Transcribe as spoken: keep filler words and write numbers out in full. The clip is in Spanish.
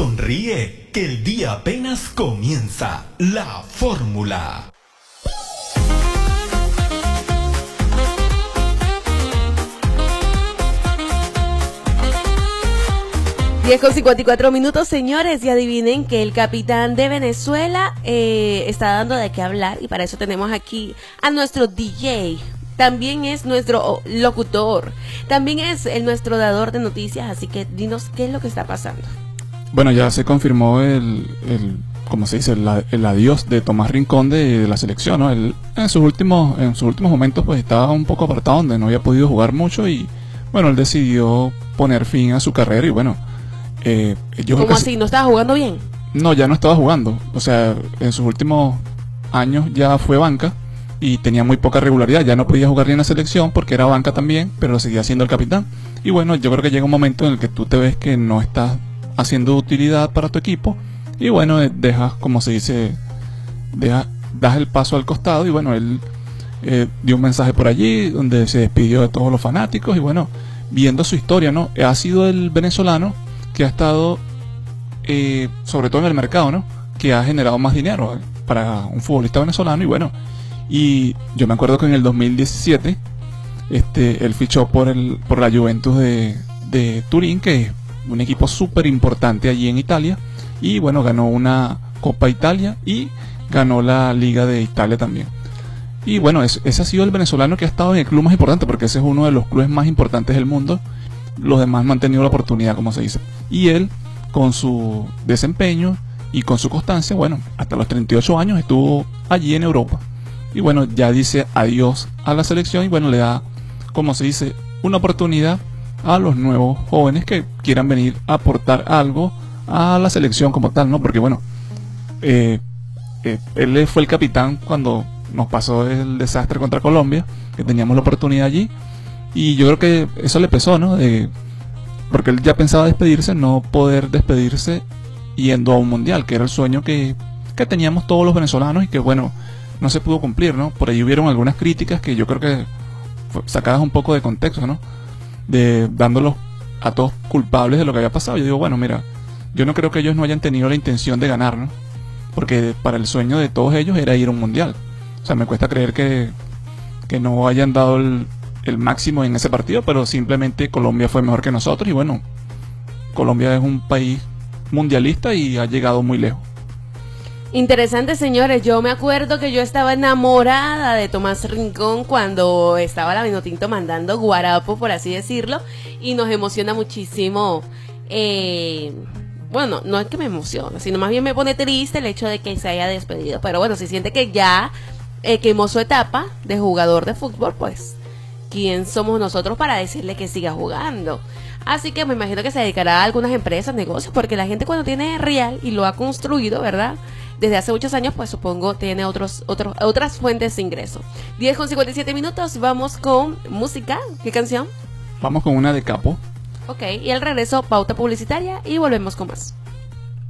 Sonríe, que el día apenas comienza. La fórmula. diez con cincuenta y cuatro minutos, señores, y adivinen que el capitán de Venezuela eh, está dando de qué hablar, y para eso tenemos aquí a nuestro D J. También es nuestro locutor, también es el nuestro dador de noticias, así que dinos qué es lo que está pasando. Bueno, ya se confirmó el, el como se dice, el, el adiós de Tomás Rincón de, de la selección, ¿no? Él, en sus últimos en sus últimos momentos pues estaba un poco apartado, donde no había podido jugar mucho, y bueno, él decidió poner fin a su carrera. Y bueno, eh, yo ¿Cómo así? ¿No estaba jugando bien? No, ya no estaba jugando. O sea, en sus últimos años ya fue banca y tenía muy poca regularidad. Ya no podía jugar ni en la selección porque era banca también, pero seguía siendo el capitán. Y bueno, yo creo que llega un momento en el que tú te ves que no estás haciendo utilidad para tu equipo, y bueno, dejas, como se dice, deja, das el paso al costado. Y bueno, él eh, dio un mensaje por allí donde se despidió de todos los fanáticos, y bueno, viendo su historia, ¿no? Ha sido el venezolano que ha estado, eh, sobre todo en el mercado, ¿no? Que ha generado más dinero para un futbolista venezolano. Y bueno, y yo me acuerdo que en el dos mil diecisiete este, él fichó por, el, por la Juventus de, de Turín, que es un equipo súper importante allí en Italia. Y bueno, ganó una Copa Italia y ganó la Liga de Italia también. Y bueno, es, ese ha sido el venezolano que ha estado en el club más importante, porque ese es uno de los clubes más importantes del mundo. Los demás no han tenido la oportunidad, como se dice. Y él, con su desempeño y con su constancia, bueno, hasta los treinta y ocho años estuvo allí en Europa. Y bueno, ya dice adiós a la selección, y bueno, le da, como se dice, una oportunidad a los nuevos jóvenes que quieran venir a aportar algo a la selección como tal, ¿no? Porque bueno, eh, eh, él fue el capitán cuando nos pasó el desastre contra Colombia, que teníamos la oportunidad allí. Y yo creo que eso le pesó, ¿no? De, porque él ya pensaba despedirse, no poder despedirse yendo a un mundial, que era el sueño que, que teníamos todos los venezolanos, y que bueno, no se pudo cumplir, ¿no? Por ahí hubieron algunas críticas que yo creo que fue sacadas un poco de contexto, ¿no? De dándolos a todos culpables de lo que había pasado. Yo digo, bueno, mira, yo no creo que ellos no hayan tenido la intención de ganar, ¿no? Porque para el sueño de todos ellos era ir a un mundial. O sea, me cuesta creer que, que no hayan dado el el máximo en ese partido, pero simplemente Colombia fue mejor que nosotros. Y bueno, Colombia es un país mundialista y ha llegado muy lejos. Interesante, señores. Yo me acuerdo que yo estaba enamorada de Tomás Rincón cuando estaba la Vinotinto mandando guarapo, por así decirlo, y nos emociona muchísimo. Eh, bueno, no es que me emociona, sino más bien me pone triste el hecho de que se haya despedido. Pero bueno, si siente que ya eh, quemó su etapa de jugador de fútbol, pues ¿quién somos nosotros para decirle que siga jugando? Así que me imagino que se dedicará a algunas empresas, negocios, porque la gente cuando tiene real y lo ha construido, ¿verdad? Desde hace muchos años, pues supongo tiene otros, otros, otras fuentes de ingreso. diez con cincuenta y siete minutos, vamos con música. ¿Qué canción? Vamos con una de Capo. Ok, y al regreso, pauta publicitaria y volvemos con más.